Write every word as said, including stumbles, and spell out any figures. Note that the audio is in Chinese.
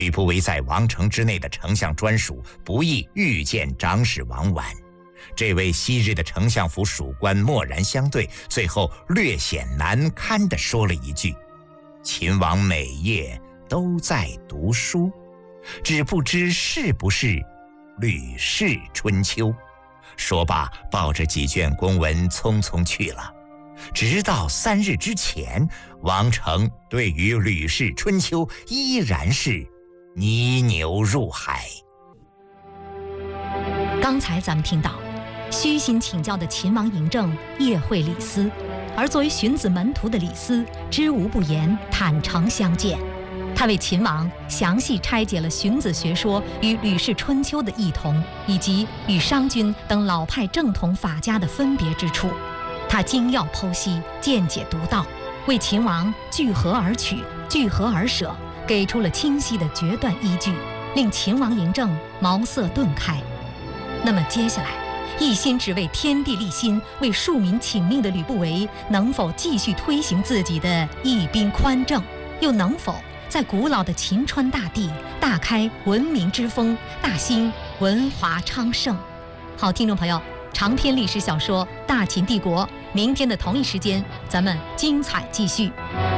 吕不韦在王城之内的丞相专属不易遇见长史王绾。这位昔日的丞相府属官默然相对，最后略显难堪地说了一句：“秦王每夜都在读书，只不知是不是《吕氏春秋》。”说罢，抱着几卷公文匆匆去了。直到三日之前，王成对于《吕氏春秋》依然是泥牛入海。 刚才咱们听到，虚心请教的秦王嬴政夜会李斯，而作为荀子门徒的李斯知无不言，坦诚相见。他为秦王详细拆解了荀子学说与《吕氏春秋》的异同，以及与商君等老派正统法家的分别之处。他精要剖析，见解独到，为秦王聚合而取，聚合而舍，给出了清晰的决断依据，令秦王嬴政茅塞顿开。那么接下来，一心只为天地立心、为庶民请命的吕不韦，能否继续推行自己的义兵宽政，又能否在古老的秦川大地大开文明之风，大兴文华昌盛？好，听众朋友，长篇历史小说《大秦帝国》，明天的同一时间，咱们精彩继续。